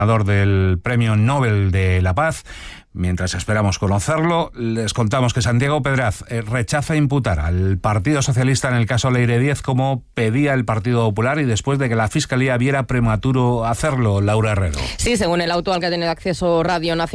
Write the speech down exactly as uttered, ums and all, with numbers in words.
ganador del Premio Nobel de la Paz. Mientras esperamos conocerlo, les contamos que Santiago Pedraz eh, rechaza imputar al Partido Socialista en el caso Leire Díez como pedía el Partido Popular y después de que la Fiscalía viera prematuro hacerlo. Laura Herrero. Sí, según el auto al que ha tenido acceso Radio Nacional.